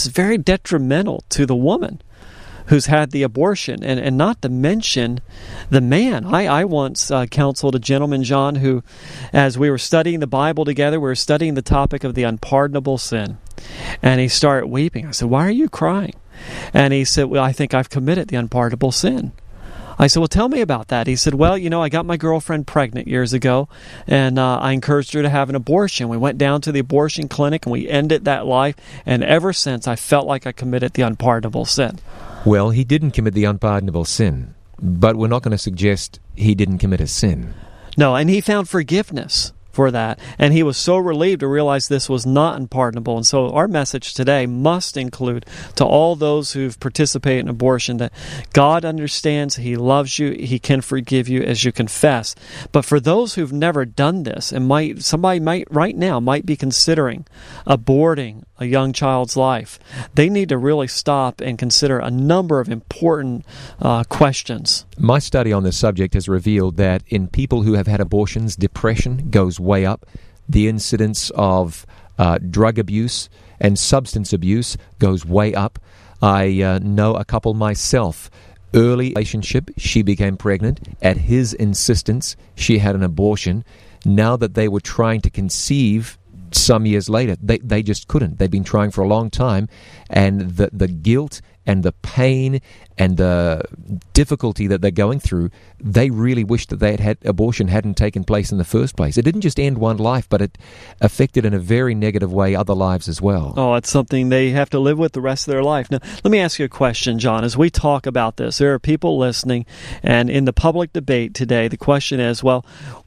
is very detrimental to the woman who's had the abortion, and not to mention the man. I once counseled a gentleman, John, who, as we were studying the Bible together, we were studying the topic of the unpardonable sin, and he started weeping. I said, "Why are you crying?" And he said, "Well, I think I've committed the unpardonable sin." I said, "Well, tell me about that." He said, "Well, I got my girlfriend pregnant years ago, and I encouraged her to have an abortion. We went down to the abortion clinic, and we ended that life, and ever since I felt like I committed the unpardonable sin." Well, he didn't commit the unpardonable sin, but we're not going to suggest he didn't commit a sin. No, and he found forgiveness for that, and he was so relieved to realize this was not unpardonable. And so our message today must include to all those who've participated in abortion that God understands, He loves you, He can forgive you as you confess. But for those who've never done this, and somebody might right now might be considering aborting a young child's life, they need to really stop and consider a number of important questions. My study on this subject has revealed that in people who have had abortions, depression goes way up. The incidence of drug abuse and substance abuse goes way up. I know a couple myself. Early relationship, she became pregnant. At his insistence, she had an abortion. Now that they were trying to conceive some years later, they just couldn't. They've been trying for a long time, and the guilt and the pain and the difficulty that they're going through, they really wish that they had abortion hadn't taken place in the first place. It didn't just end one life, but it affected in a very negative way other lives as well. Oh, it's something they have to live with the rest of their life. Now, let me ask you a question, John. As we talk about this, there are people listening, and in the public debate today, the question is, well,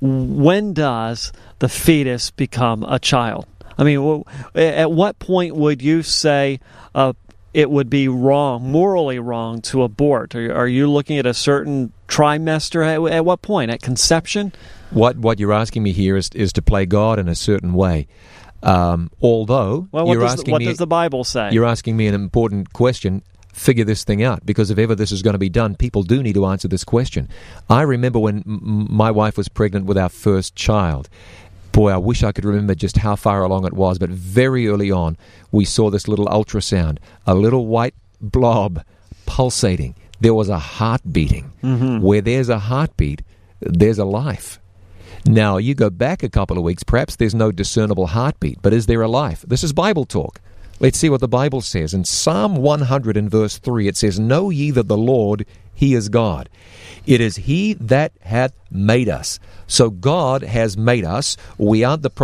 when does the fetus become a child? I mean, at what point would you say it would be wrong, morally wrong, to abort? Are you looking at a certain trimester? At what point? At conception? What you're asking me here is to play God in a certain way. Although, what does the Bible say? You're asking me an important question. Figure this thing out, because if ever this is going to be done, people do need to answer this question. I remember when my wife was pregnant with our first child. Boy, I wish I could remember just how far along it was, but very early on, we saw this little ultrasound, a little white blob pulsating. There was a heart beating. Mm-hmm. Where there's a heartbeat, there's a life. Now, you go back a couple of weeks, perhaps there's no discernible heartbeat, but is there a life? This is Bible talk. Let's see what the Bible says. In Psalm 100 and verse 3, it says, "Know ye that the Lord, He is God. It is He that hath made us." So God has made us. We aren't the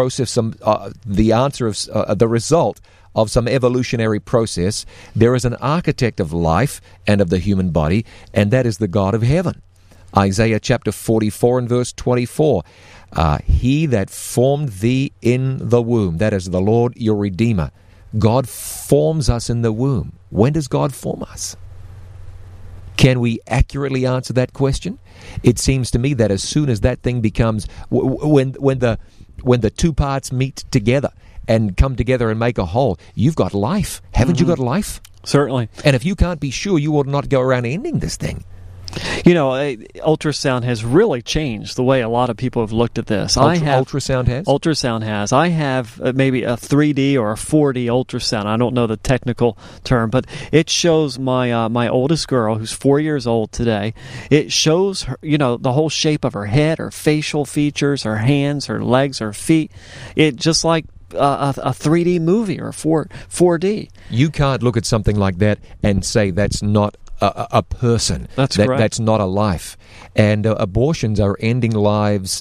result of some evolutionary process. There is an architect of life and of the human body, and that is the God of heaven. Isaiah chapter 44 and verse 24. He that formed thee in the womb, that is the Lord your Redeemer. God forms us in the womb. When does God form us? Can we accurately answer that question? It seems to me that as soon as that thing becomes, when the two parts meet together and come together and make a whole, you've got life. Haven't you got life? Certainly. And if you can't be sure, you ought not go around ending this thing. Ultrasound has really changed the way a lot of people have looked at this. Ultrasound has? Ultrasound has. I have maybe a 3D or a 4D ultrasound. I don't know the technical term, but it shows my oldest girl, who's 4 years old today. It shows her, the whole shape of her head, her facial features, her hands, her legs, her feet. It just like a 3D movie or 4D. You can't look at something like that and say that's not a person. That's correct. That's not a life. And abortions are ending lives.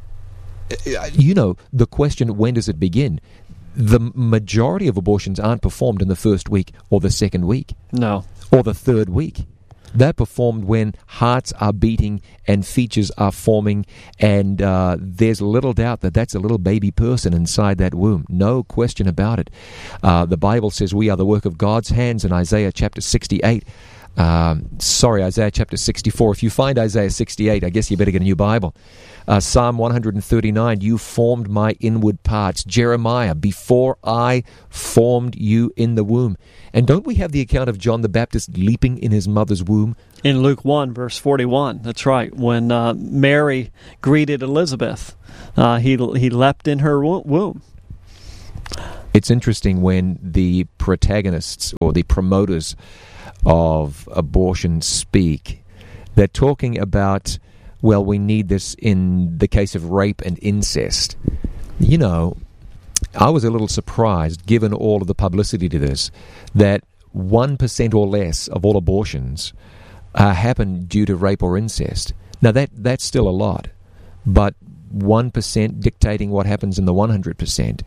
The question, when does it begin? The majority of abortions aren't performed in the first week or the second week. No. Or the third week. They're performed when hearts are beating and features are forming, and there's little doubt that that's a little baby person inside that womb. No question about it. The Bible says we are the work of God's hands in Isaiah chapter 68. Isaiah chapter 64. If you find Isaiah 68, I guess you better get a new Bible. Psalm 139, "You formed my inward parts." Jeremiah, "Before I formed you in the womb." And don't we have the account of John the Baptist leaping in his mother's womb? In Luke 1, verse 41, that's right. When Mary greeted Elizabeth, he leapt in her womb. It's interesting when the protagonists or the promoters of abortion speak, they're talking about, well, we need this in the case of rape and incest. You know, I was a little surprised, given all of the publicity to this, that 1% or less of all abortions happen due to rape or incest. Now, that's still a lot, but 1% dictating what happens in the 100%.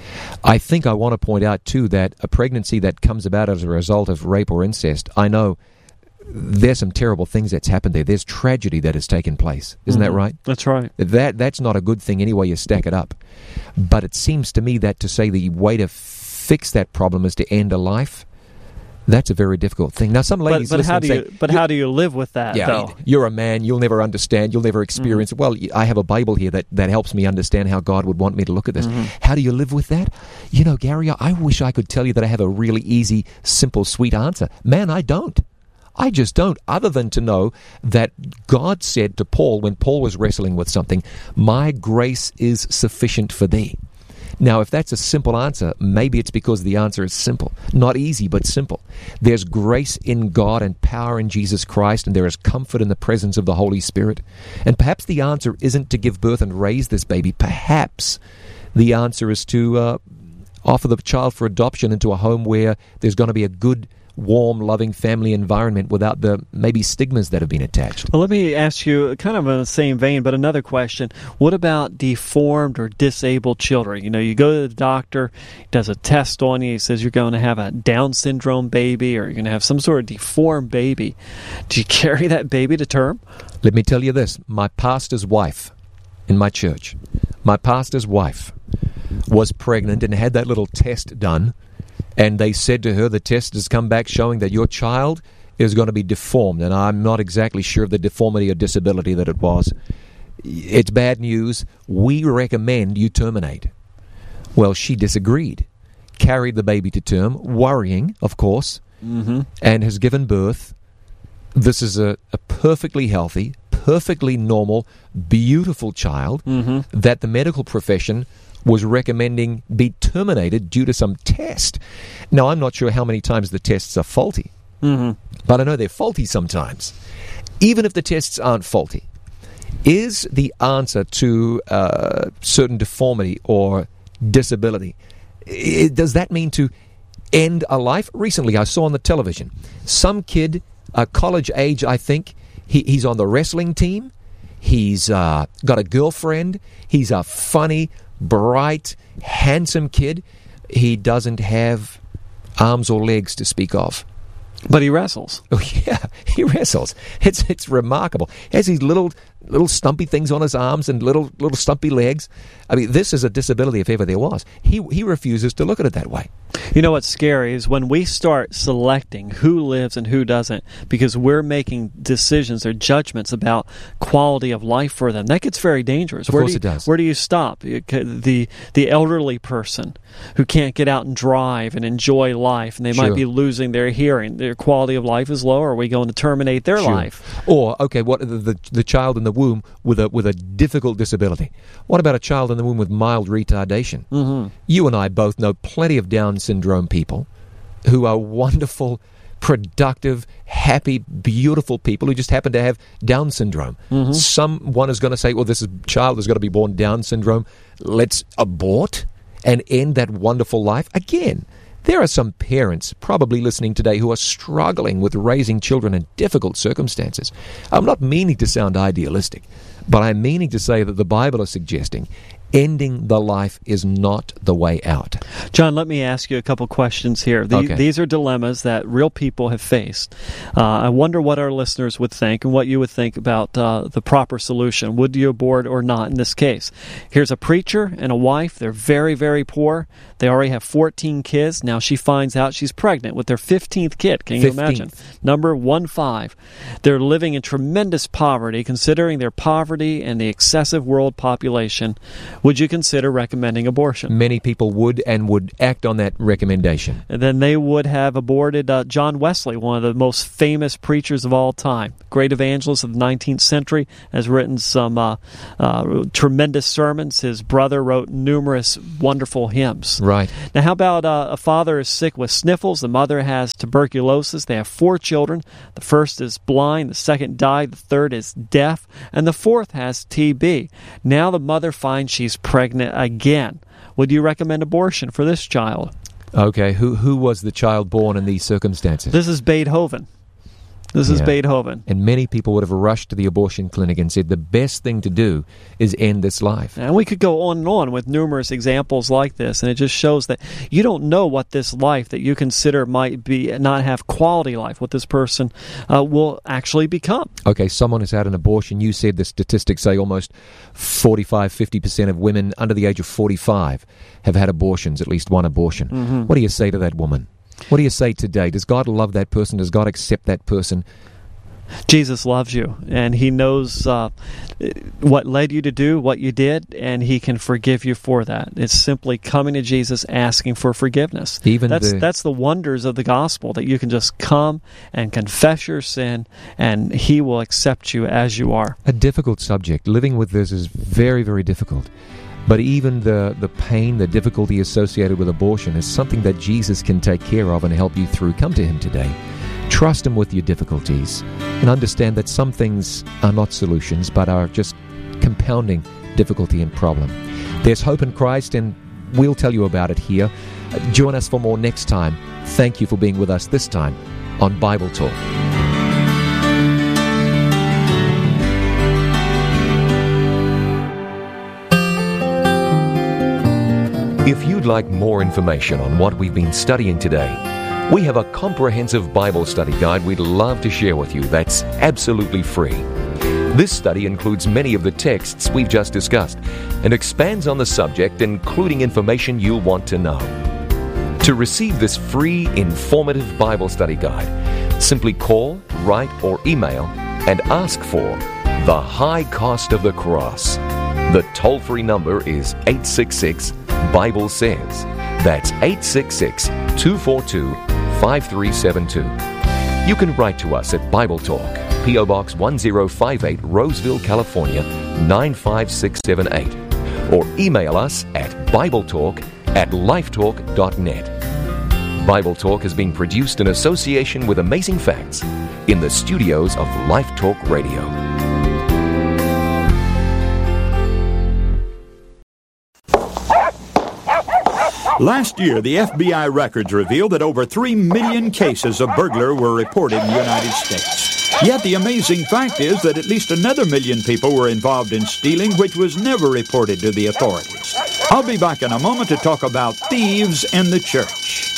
I think I want to point out, too, that a pregnancy that comes about as a result of rape or incest, I know there's some terrible things that's happened there. There's tragedy that has taken place. Isn't that right? That's right. That's not a good thing any way you stack it up. But it seems to me that to say the way to fix that problem is to end a life, that's a very difficult thing. Now, some ladies how do you live with that, though? You're a man. You'll never understand. You'll never experience it. Well, I have a Bible here that helps me understand how God would want me to look at this. How do you live with that? You know, Gary, I wish I could tell you that I have a really easy, simple, sweet answer. Man, I don't. I just don't, other than to know that God said to Paul, when Paul was wrestling with something, my grace is sufficient for thee. Now, if that's a simple answer, maybe it's because the answer is simple. Not easy, but simple. There's grace in God and power in Jesus Christ, and there is comfort in the presence of the Holy Spirit. And perhaps the answer isn't to give birth and raise this baby. Perhaps the answer is to offer the child for adoption into a home where there's going to be a good, warm, loving family environment without the maybe stigmas that have been attached. Well, let me ask you, kind of in the same vein, but another question. What about deformed or disabled children? You know, you go to the doctor, he does a test on you, he says you're going to have a Down syndrome baby or you're going to have some sort of deformed baby. Do you carry that baby to term? Let me tell you this. My pastor's wife in my church, my pastor's wife was pregnant and had that little test done. And they said to her, the test has come back showing that your child is going to be deformed. And I'm not exactly sure of the deformity or disability that it was. It's bad news. We recommend you terminate. Well, she disagreed. Carried the baby to term, worrying, of course, and has given birth. This is a perfectly healthy, perfectly normal, beautiful child that the medical profession was recommending be terminated due to some test. Now, I'm not sure how many times the tests are faulty, but I know they're faulty sometimes. Even if the tests aren't faulty, is the answer to certain deformity or disability, does that mean to end a life? Recently, I saw on the television, some kid, college age, I think, he's on the wrestling team, he's got a girlfriend, he's a funny, bright, handsome kid. He doesn't have arms or legs to speak of. But he wrestles. Oh, yeah, he wrestles. It's remarkable. He has these little stumpy things on his arms and little stumpy legs. I mean, this is a disability if ever there was. He refuses to look at it that way. You know what's scary is when we start selecting who lives and who doesn't, because we're making decisions or judgments about quality of life for them. That gets very dangerous. Of course it does. Where do you stop? The elderly person who can't get out and drive and enjoy life, and they might be losing their hearing. Their quality of life is low. Are we going to terminate their life? Or, okay, what the child in the womb with a difficult disability? What about a child in the womb with mild retardation? You and I both know plenty of Down syndrome people who are wonderful, productive, happy, beautiful people who just happen to have Down syndrome. Someone is going to say, well, this child is going to be born Down syndrome. Let's abort and end that wonderful life. Again, there are some parents probably listening today who are struggling with raising children in difficult circumstances. I'm not meaning to sound idealistic, but I'm meaning to say that the Bible is suggesting ending the life is not the way out. John, let me ask you a couple questions here. These are dilemmas that real people have faced. I wonder what our listeners would think and what you would think about the proper solution. Would you abort or not in this case? Here's a preacher and a wife. They're very, very poor. They already have 14 kids. Now she finds out she's pregnant with their 15th kid. Can you imagine? Number 15. They're living in tremendous poverty, considering their poverty and the excessive world population. would you consider recommending abortion? Many people would and would act on that recommendation. And then they would have aborted John Wesley, one of the most famous preachers of all time. Great evangelist of the 19th century, has written some tremendous sermons. His brother wrote numerous wonderful hymns. Right. Now, how about a father is sick with sniffles, the mother has tuberculosis, they have 4 children. The first is blind, the second died, the third is deaf, and the fourth has TB. Now the mother finds she's pregnant again. Would you recommend abortion for this child? Okay, who was the child born in these circumstances? This is Beethoven. This is Beethoven. And many people would have rushed to the abortion clinic and said the best thing to do is end this life. And we could go on and on with numerous examples like this, and it just shows that you don't know what this life that you consider might be not have quality life, what this person will actually become. Okay, someone has had an abortion. You said the statistics say almost 45-50% of women under the age of 45 have had abortions, at least one abortion. Mm-hmm. What do you say to that woman? What do you say today? Does God love that person? Does God accept that person? Jesus loves you, and He knows what led you to do what you did, and He can forgive you for that. It's simply coming to Jesus, asking for forgiveness. That's the wonders of the gospel, that you can just come and confess your sin, and He will accept you as you are. A difficult subject. Living with this is very, very difficult. But even the pain, the difficulty associated with abortion is something that Jesus can take care of and help you through. Come to Him today. Trust Him with your difficulties and understand that some things are not solutions but are just compounding difficulty and problem. There's hope in Christ, and we'll tell you about it here. Join us for more next time. Thank you for being with us this time on Bible Talk. If you'd like more information on what we've been studying today, we have a comprehensive Bible study guide we'd love to share with you that's absolutely free. This study includes many of the texts we've just discussed and expands on the subject, including information you'll want to know. To receive this free, informative Bible study guide, simply call, write, or email and ask for The High Cost of the Cross. The toll-free number is 866-BIBLE SAYS. That's 866-242-5372. You can write to us at Bible Talk, P.O. Box 1058, Roseville, California, 95678. Or email us at BibleTalk@lifetalk.net. Bible Talk has been produced in association with Amazing Facts in the studios of Life Talk Radio. Last year, the FBI records revealed that over 3 million cases of burglary were reported in the United States. Yet the amazing fact is that at least another million people were involved in stealing, which was never reported to the authorities. I'll be back in a moment to talk about thieves in the church.